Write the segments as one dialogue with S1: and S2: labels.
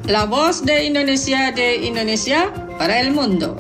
S1: La voz de Indonesia para el mundo.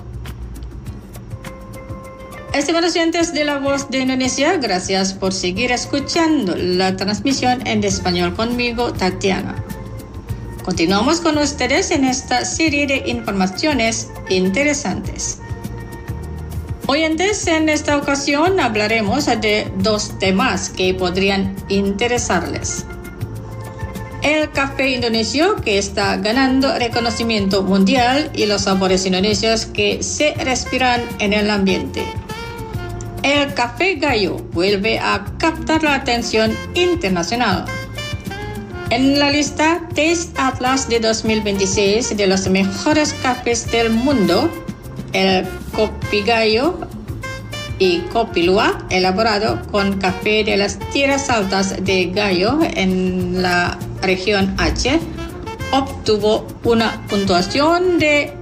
S1: Estimados oyentes de La Voz de Indonesia, gracias por seguir escuchando la transmisión en español conmigo, Tatiana. Continuamos con ustedes en esta serie de informaciones interesantes. Oyentes, en esta ocasión hablaremos de dos temas que podrían interesarles. El café indonesio, que está ganando reconocimiento mundial, y los sabores indonesios que se respiran en el ambiente. El café gallo vuelve a captar la atención internacional. En la lista Taste Atlas de 2026 de los mejores cafés del mundo, el Kopi Gallo y Kopi Luwak, elaborado con café de las tierras altas de Gayo en la región Aceh, obtuvo una puntuación de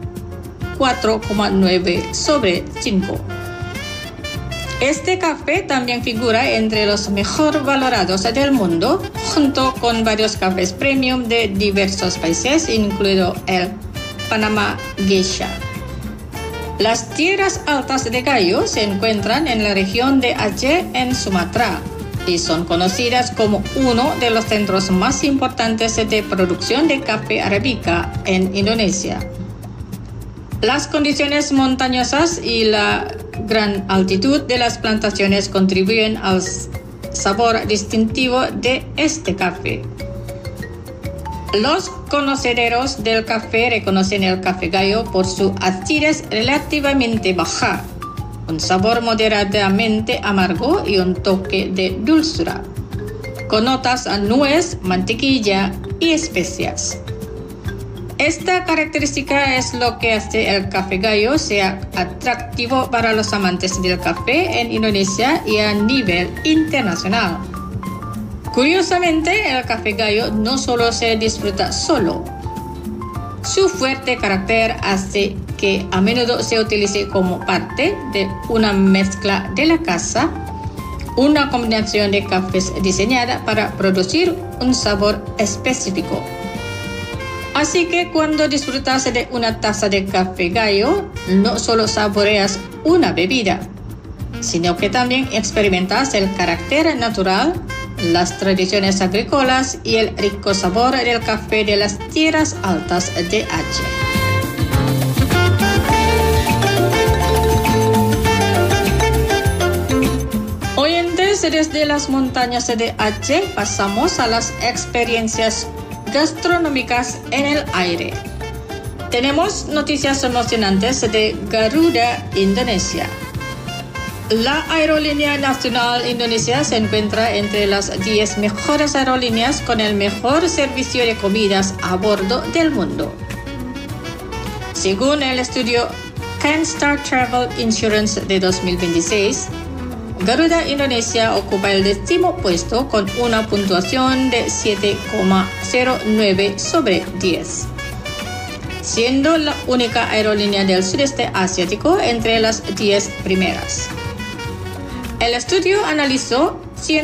S1: 4,9 sobre 5. Este café también figura entre los mejor valorados del mundo, junto con varios cafés premium de diversos países, incluido el Panama Geisha. Las tierras altas de Gayo se encuentran en la región de Aceh, en Sumatra, y son conocidas como uno de los centros más importantes de producción de café arábica en Indonesia. Las condiciones montañosas y la gran altitud de las plantaciones contribuyen al sabor distintivo de este café. Los conocedores del café reconocen el café gallo por su acidez relativamente baja, un sabor moderadamente amargo y un toque de dulzura, con notas a nuez, mantequilla y especias. Esta característica es lo que hace el café gallo sea atractivo para los amantes del café en Indonesia y a nivel internacional. Curiosamente, el café gallo no solo se disfruta solo. Su fuerte carácter hace que a menudo se utilice como parte de una mezcla de la casa, una combinación de cafés diseñada para producir un sabor específico. Así que cuando disfrutas de una taza de café gallo, no solo saboreas una bebida, sino que también experimentas el carácter natural, las tradiciones agrícolas y el rico sabor del café de las tierras altas de Aceh. Oyentes, desde las montañas de Aceh pasamos a las experiencias gastronómicas en el aire. Tenemos noticias emocionantes de Garuda Indonesia. La aerolínea nacional Indonesia se encuentra entre las 10 mejores aerolíneas con el mejor servicio de comidas a bordo del mundo. Según el estudio Canstar Travel Insurance de 2026, Garuda Indonesia ocupa el 10º puesto con una puntuación de 7,09 sobre 10, siendo la única aerolínea del sudeste asiático entre las 10 primeras. El estudio analizó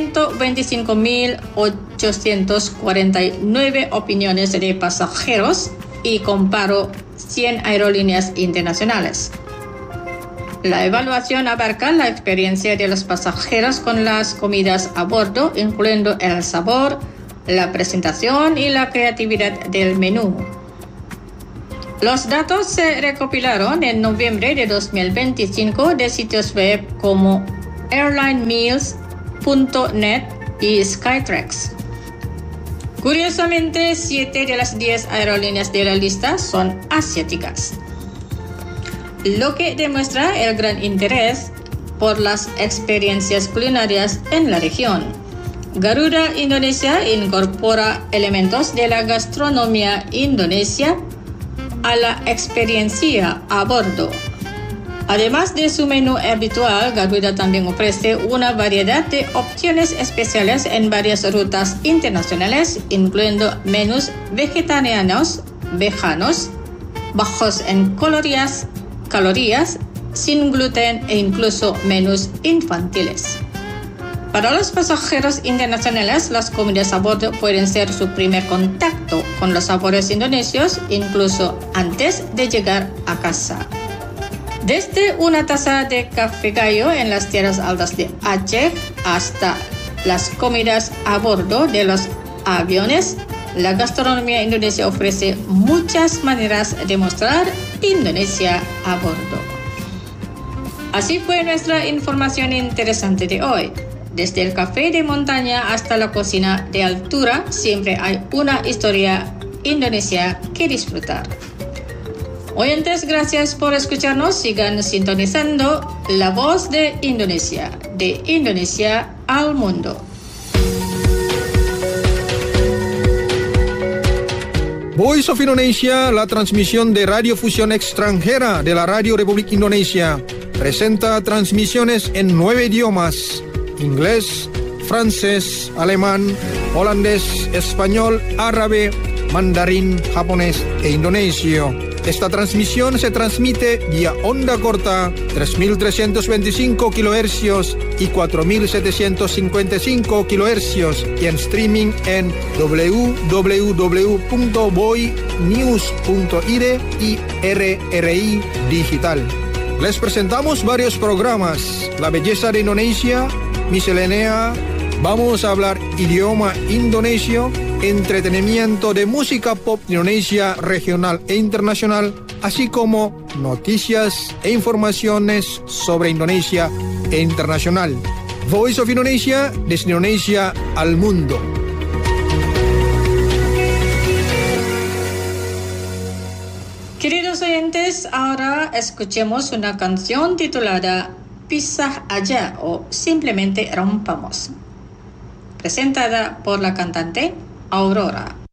S1: 125.849 opiniones de pasajeros y comparó 100 aerolíneas internacionales. La evaluación abarca la experiencia de los pasajeros con las comidas a bordo, incluyendo el sabor, la presentación y la creatividad del menú. Los datos se recopilaron en noviembre de 2025 de sitios web como airlinemeals.net y Skytrax. Curiosamente, 7 de las 10 aerolíneas de la lista son asiáticas, lo que demuestra el gran interés por las experiencias culinarias en la región. Garuda Indonesia incorpora elementos de la gastronomía indonesia a la experiencia a bordo. Además de su menú habitual, Garuda también ofrece una variedad de opciones especiales en varias rutas internacionales, incluyendo menús vegetarianos, veganos, bajos en calorías, sin gluten e incluso menús infantiles. Para los pasajeros internacionales, las comidas a bordo pueden ser su primer contacto con los sabores indonesios, incluso antes de llegar a casa. Desde una taza de café gallo en las tierras altas de Aceh hasta las comidas a bordo de los aviones, la gastronomía indonesia ofrece muchas maneras de mostrar Indonesia a bordo. Así fue nuestra información interesante de hoy. Desde el café de montaña hasta la cocina de altura, siempre hay una historia indonesia que disfrutar. Oyentes, gracias por escucharnos. Sigan sintonizando La Voz de Indonesia al mundo.
S2: Voice of Indonesia, la transmisión de radiofusión extranjera de la Radio Republik Indonesia, presenta transmisiones en 9 idiomas: inglés, francés, alemán, holandés, español, árabe, mandarín, japonés e indonesio. Esta transmisión se transmite vía onda corta 3.325 kHz y 4.755 kHz y en streaming en www.boinews.id y RRI Digital. Les presentamos varios programas: La Belleza de Indonesia, Miscelánea, Vamos a hablar idioma indonesio, entretenimiento de música pop Indonesia regional e internacional, así como noticias e informaciones sobre Indonesia e internacional. Voice of Indonesia, desde Indonesia al mundo.
S1: Queridos oyentes, ahora escuchemos una canción titulada Pisah Aja o Simplemente Rompamos, presentada por la cantante Aurora.